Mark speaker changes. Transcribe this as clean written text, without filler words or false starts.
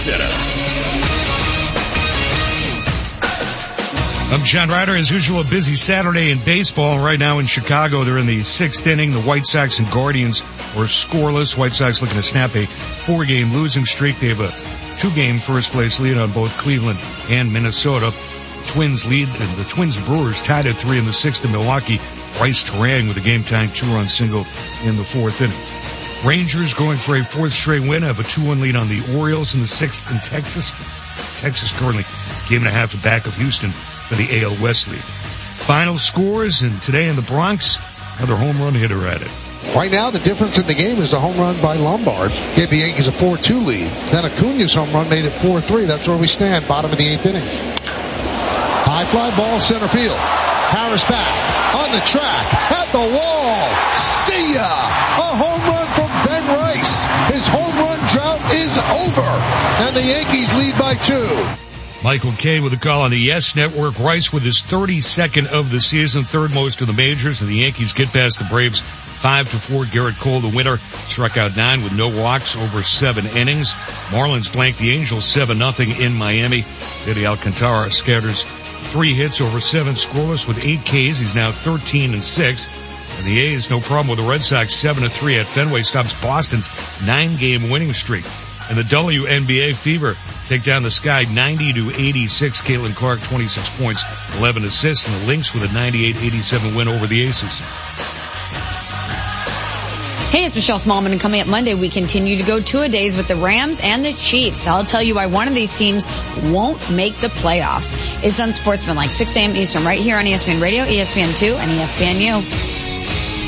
Speaker 1: Center.
Speaker 2: I'm John Ryder. As usual, a busy Saturday in baseball. Right now in Chicago, they're in the 6th inning. The White Sox and Guardians are scoreless. White Sox looking to snap a 4-game losing streak. They have a 2-game first place lead on both Cleveland and Minnesota. Twins lead, and the Twins Brewers tied at 3 in the 6th in Milwaukee. Bryce Terang with a game-tying 2-run single in the 4th inning. Rangers going for a 4th straight win, have a 2-1 lead on the Orioles in the 6th in Texas. Texas currently game and a half back of Houston for the AL West lead. Final scores, and today in the Bronx, another home run hitter at it.
Speaker 3: Right now, the difference in the game is a home run by Lombard. Gave the Yankees a 4-2 lead. Then Acuna's home run made it 4-3. That's where we stand, bottom of the 8th inning. High fly ball, center field. Harris back, on the track, at the wall. See ya! A home run from Ben Rice. His home run drought is over, and the Yankees lead by 2.
Speaker 2: Michael Kay with a call on the Yes Network. Rice with his 32nd of the season, third most of the majors, and the Yankees get past the Braves 5-4. Garrett Cole, the winner, struck out 9 with no walks over 7 innings. Marlins blanked the Angels 7-0 in Miami. Eddie Alcantara scatters 3 hits over 7 scoreless with 8 Ks. He's now 13-6. And the A's, no problem with the Red Sox, 7-3 at Fenway, stops Boston's 9-game winning streak. And the WNBA Fever take down the Sky 90-86. Caitlin Clark, 26 points, 11 assists, and the Lynx with a 98-87 win over the Aces.
Speaker 4: Hey, it's Michelle Smallman, and coming up Monday, we continue to go 2-a-days with the Rams and the Chiefs. I'll tell you why one of these teams won't make the playoffs. It's Unsportsmanlike, 6 a.m. Eastern, right here on ESPN Radio, ESPN2, and ESPNU.